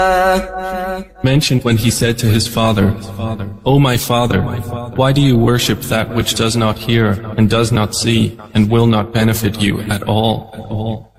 Mentioned when he said to his father, "O my father, why do you worship that which does not hear and does not see and will not benefit you at all?"